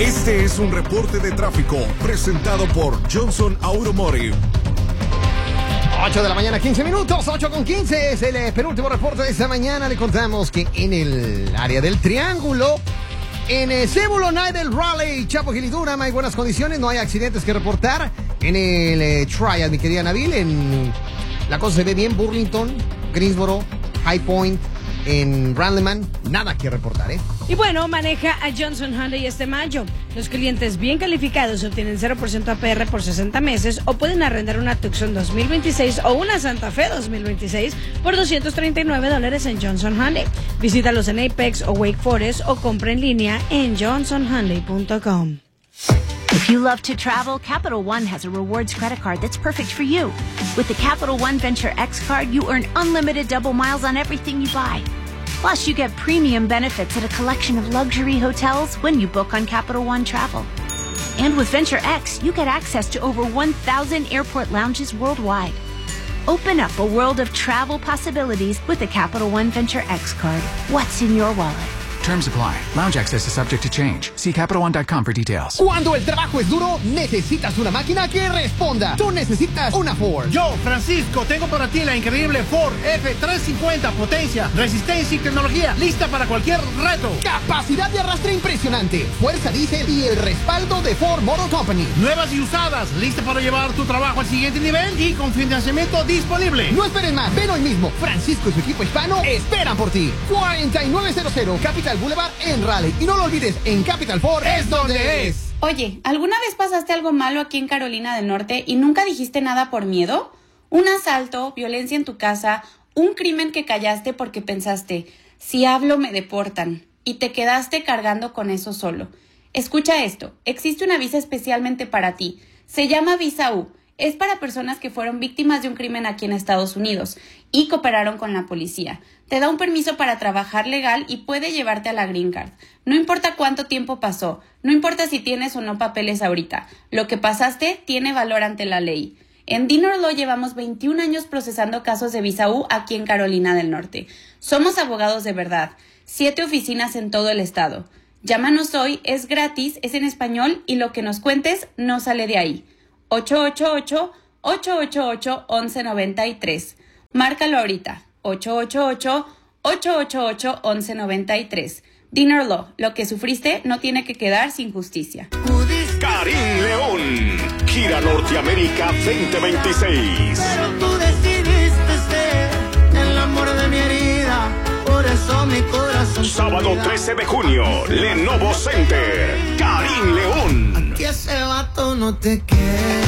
Este es un reporte de tráfico presentado por Johnson Automotive. 8 de la mañana, 15 minutos, 8:15 es el penúltimo reporte de esta mañana. Le contamos que en el área del Triángulo, en Cébulon Idle Raleigh, Chapo Gil y Durham, hay buenas condiciones, no hay accidentes que reportar. En el Triad, mi querida Nabil, la cosa se ve bien. Burlington, Greensboro, High Point, en Randleman, nada que reportar, Y bueno, maneja a Johnson Hyundai este mayo. Los clientes bien calificados obtienen 0% APR por 60 meses o pueden arrendar una Tucson 2026 o una Santa Fe 2026 por $239 en Johnson Hyundai. Visítalos en Apex o Wake Forest o compra en línea en johnsonhyundai.com. If you love to travel, Capital One has a rewards credit card that's perfect for you. With the Capital One Venture X card, you earn unlimited double miles on everything you buy. Plus, you get premium benefits at a collection of luxury hotels when you book on Capital One Travel. And with Venture X, you get access to over 1,000 airport lounges worldwide. Open up a world of travel possibilities with the Capital One Venture X card. What's in your wallet? Terms apply. Lounge access is subject to change. See CapitalOne.com for details. Cuando el trabajo es duro, necesitas una máquina que responda. Tú necesitas una Ford. Yo, Francisco, tengo para ti la increíble Ford F350. Potencia, resistencia y tecnología. Lista para cualquier reto. Capacidad de arrastre impresionante. Fuerza diésel y el respaldo de Ford Motor Company. Nuevas y usadas. Lista para llevar tu trabajo al siguiente nivel y con financiamiento disponible. No esperes más. Ven hoy mismo. Francisco y su equipo hispano esperan por ti. 4900 Capital Boulevard en Raleigh. Y no lo olvides, en Capital Ford es donde es. Oye, ¿alguna vez pasaste algo malo aquí en Carolina del Norte y nunca dijiste nada por miedo? Un asalto, violencia en tu casa, un crimen que callaste porque pensaste, si hablo me deportan, y te quedaste cargando con eso solo. Escucha esto, existe una visa especialmente para ti. Se llama Visa U. Es para personas que fueron víctimas de un crimen aquí en Estados Unidos y cooperaron con la policía. Te da un permiso para trabajar legal y puede llevarte a la Green Card. No importa cuánto tiempo pasó, no importa si tienes o no papeles ahorita. Lo que pasaste tiene valor ante la ley. En Dinner Law llevamos 21 años procesando casos de Visa U aquí en Carolina del Norte. Somos abogados de verdad. 7 oficinas en todo el estado. Llámanos hoy, es gratis, es en español y lo que nos cuentes no sale de ahí. 888-888-1193. Márcalo ahorita. 888-888-1193. Dinner Law. Lo que sufriste no tiene que quedar sin justicia. Karim León. Gira Norteamérica 2026. Pero tú decidiste ser el amor de mi herida. Por eso mi corazón. Sábado 13 de junio, Lenovo Center. Karim León. Que ese vato no te quiere.